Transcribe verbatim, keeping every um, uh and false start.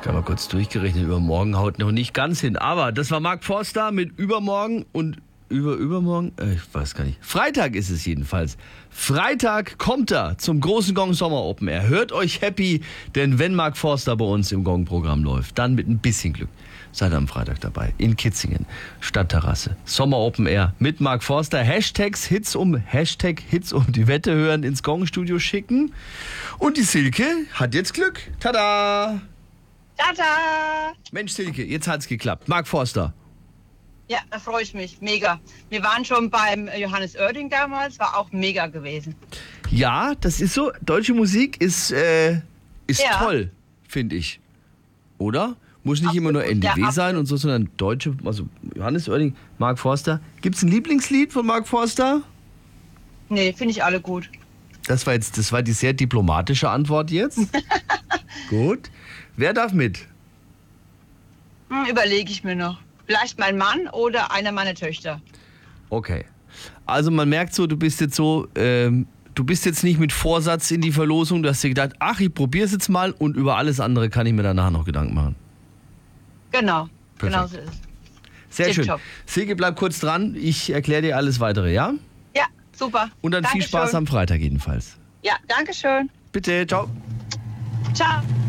habe mal kurz durchgerechnet, übermorgen haut noch nicht ganz hin. Aber das war Mark Forster mit übermorgen und über übermorgen, äh, ich weiß gar nicht. Freitag ist es jedenfalls. Freitag kommt er zum großen Gong Sommer Open Air. Hört euch happy, denn wenn Mark Forster bei uns im Gong-Programm läuft, dann mit ein bisschen Glück seid ihr am Freitag dabei. In Kitzingen, Stadtterrasse, Sommer Open Air mit Mark Forster. Hashtags Hits um, Hashtag Hits um die Wette hören, ins Gong-Studio schicken. Und die Silke hat jetzt Glück. Tada! Tada! Mensch Silke, jetzt hat's geklappt. Mark Forster. Ja, da freue ich mich. Mega. Wir waren schon beim Johannes Oerding damals, war auch mega gewesen. Ja, das ist so. Deutsche Musik ist, äh, ist Ja. toll, finde ich. Oder? Muss nicht Absolut. immer nur N D W Ja, sein und so, sondern deutsche, also Johannes Oerding, Mark Forster. Gibt es ein Lieblingslied von Mark Forster? Nee, finde ich alle gut. Das war jetzt, das war die sehr diplomatische Antwort jetzt. Gut. Wer darf mit? Hm, überlege ich mir noch. Vielleicht mein Mann oder einer meiner Töchter. Okay. Also man merkt so, du bist jetzt so, ähm, du bist jetzt nicht mit Vorsatz in die Verlosung, du hast dir gedacht, ach, ich probier's jetzt mal und über alles andere kann ich mir danach noch Gedanken machen. Genau, Perfekt. genau so ist es. Sehr Tipptopp. schön. Silke, bleib kurz dran, ich erkläre dir alles weitere, ja? Ja, super. Und dann viel Dankeschön. Spaß am Freitag jedenfalls. Ja, danke schön. Bitte, ciao. Ciao.